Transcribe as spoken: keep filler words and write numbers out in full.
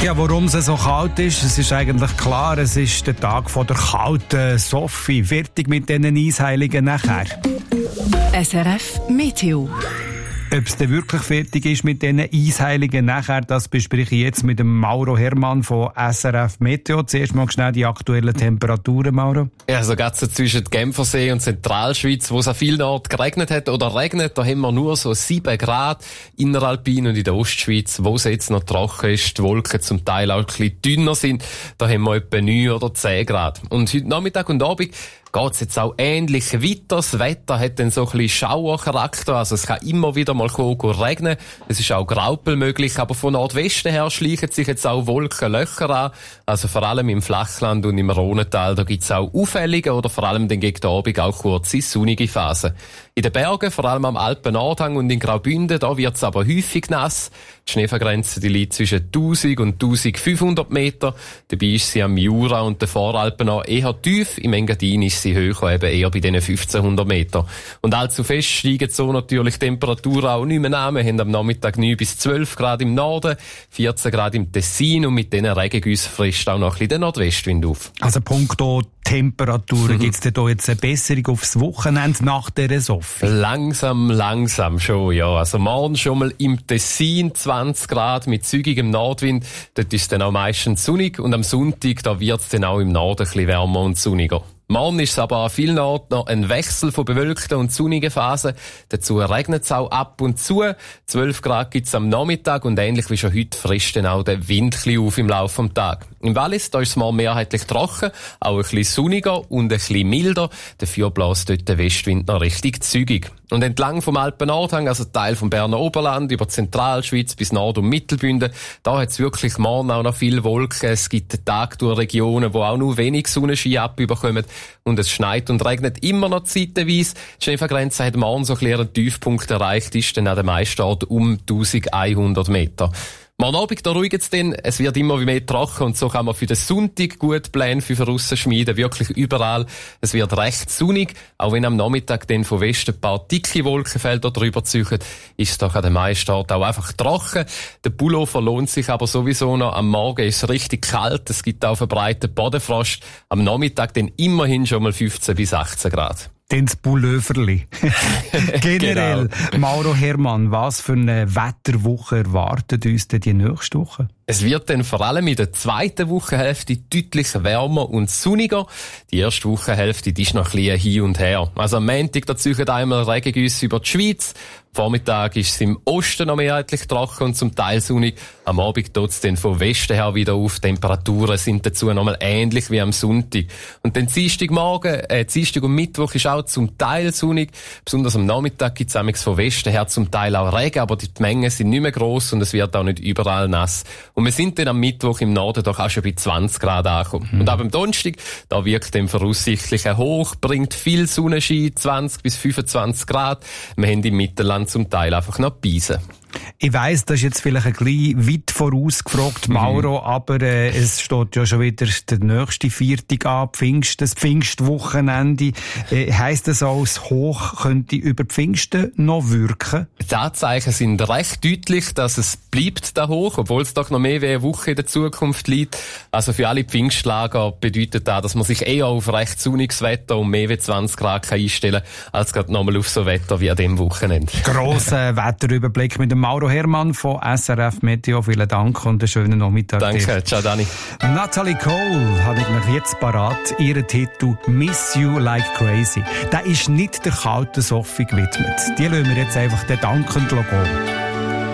Ja, warum es so kalt ist, es ist eigentlich klar, es ist der Tag von der kalten Sophie. Fertig mit diesen Eisheiligen nachher. S R F Meteo. Ob es denn wirklich fertig ist mit diesen Eisheiligen nachher, das bespreche ich jetzt mit dem Mauro Hermann von S R F Meteo. Zuerst mal schnell die aktuellen Temperaturen, Mauro. Ja, also gerade so zwischen Genfersee und Zentralschweiz, wo es an vielen Orten geregnet hat oder regnet, da haben wir nur so sieben Grad. Inneralpin und in der Ostschweiz, wo es jetzt noch trocken ist, die Wolken zum Teil auch ein bisschen dünner sind, da haben wir etwa neun oder zehn Grad. Und heute Nachmittag und Abend geht's jetzt auch ähnlich weiter. Das Wetter hat dann so ein bisschen Schauercharakter, also es kann immer wieder mal kommen, regnen. Es ist auch Graupel möglich, aber von Nordwesten her schleichen sich jetzt auch Wolkenlöcher an. Also vor allem im Flachland und im Rhonental, da gibt's auch auffällige oder vor allem dann gegen den Abend auch kurze sonnige Phasen. In den Bergen, vor allem am Alpen-Nordhang und in Graubünden, da wird's aber häufig nass. Die Schneefallgrenze, die liegt zwischen tausend und eintausendfünfhundert Meter. Dabei ist sie am Jura und den Voralpen noch eher tief. Im Engadin ist sie höher, eben eher bei diesen fünfzehnhundert Meter. Und allzu fest steigen so natürlich die Temperaturen auch nicht mehr an. Wir haben am Nachmittag neun bis zwölf Grad im Norden, vierzehn Grad im Tessin und mit diesen Regengüssen frischt auch noch ein bisschen der Nordwestwind auf. Also punkto Temperaturen, mhm. Gibt es denn da jetzt eine Besserung aufs Wochenende nach dieser Sophie? Langsam, langsam schon, ja. Also morgen schon mal im Tessin zwanzig Grad mit zügigem Nordwind. Dort ist es dann auch meistens sonnig und am Sonntag, da wird es dann auch im Norden ein bisschen wärmer und sonniger. Morgen ist es aber an vielen Orten noch ein Wechsel von bewölkten und sonnigen Phasen. Dazu regnet es auch ab und zu. zwölf Grad gibt es am Nachmittag und ähnlich wie schon heute frisst dann auch der Wind ein bisschen auf im Laufe des Tages. Im Wallis, da ist es mal mehrheitlich trocken, auch ein bisschen sonniger und ein bisschen milder. Dafür bläst dort der Westwind noch richtig zügig. Und entlang vom Alpen-Nordhang, also Teil vom Berner Oberland, über Zentralschweiz bis Nord- und Mittelbünden, da hat es wirklich morgen auch noch viele Wolken. Es gibt Tage durch Regionen, wo auch nur wenig Sonnenschein abbekommen. Und es schneit und regnet immer noch zeitweise. Die Schneefallgrenze hat morgen so ein bisschen einen Tiefpunkt erreicht, ist dann an den meisten Orten um eintausendeinhundert Meter. Morgen Abend, da ruhigt es dann. Es wird immer mehr trocken und so kann man für den Sonntag gut Pläne für draussen schmieden. Wirklich überall. Es wird recht sonnig. Auch wenn am Nachmittag dann von Westen ein paar dicke Wolkenfelder drüber ziehen, ist es doch an den meisten Orten auch einfach trocken. Der Pullover lohnt sich aber sowieso noch. Am Morgen ist es richtig kalt. Es gibt auch verbreiteten Bodenfrost. Am Nachmittag dann immerhin schon mal fünfzehn bis achtzehn Grad. Dann das Pulloverli. Generell, genau. Mauro Hermann, was für eine Wetterwoche erwartet uns denn die nächste Woche? Es wird dann vor allem in der zweiten Wochenhälfte deutlich wärmer und sonniger. Die erste Wochenhälfte, die ist noch ein bisschen hin und her. Also am Montag, da ziehen einmal Regengüsse über die Schweiz. Am Vormittag ist es im Osten noch mehrheitlich trocken und zum Teil sonnig. Am Abend tut es dann vom Westen her wieder auf. Temperaturen sind dazu nochmal ähnlich wie am Sonntag. Und dann Dienstagmorgen, äh, Dienstag und Mittwoch ist auch zum Teil sonnig. Besonders am Nachmittag gibt es vom Westen her zum Teil auch Regen, aber die Mengen sind nicht mehr gross und es wird auch nicht überall nass. Und wir sind dann am Mittwoch im Norden doch auch schon bei zwanzig Grad angekommen. Mhm. Und ab am Donnerstag, da wirkt dann voraussichtlich ein Hoch, bringt viel Sonnenschein, zwanzig bis fünfundzwanzig Grad. Wir haben im Mittelland zum Teil einfach noch Beisen. Ich weiss, das ist jetzt vielleicht ein bisschen weit vorausgefragt, Mauro, mhm. aber äh, es steht ja schon wieder der nächste Viertag an, Pfingsten, das Pfingstwochenende. Äh, heisst das auch, das Hoch könnte über Pfingsten noch wirken? Die Anzeichen sind recht deutlich, dass es bleibt da hoch, obwohl es doch noch mehr wie eine Woche in der Zukunft liegt. Also für alle Pfingstlager bedeutet das, dass man sich eher auf recht sonniges Wetter und mehr wie zwanzig Grad einstellen kann, als gerade nochmal auf so Wetter wie an diesem Wochenende. Grosser Wetterüberblick mit dem Mauro Hermann von S R F Meteo. Vielen Dank und einen schönen Nachmittag. Danke, dir. Ciao Dani. Natalie Cole habe ich mir jetzt parat. Ihren Titel «Miss You Like Crazy». Der ist nicht der kalten Sophie gewidmet. Die lassen wir jetzt einfach den dankend gehen.